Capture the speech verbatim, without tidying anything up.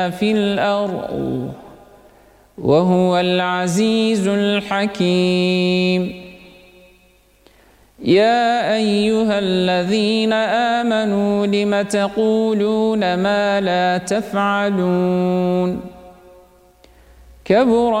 في الأرض وهو العزيز الحكيم. يا أيها الذين آمنوا لم تقولون ما لا تفعلون كبر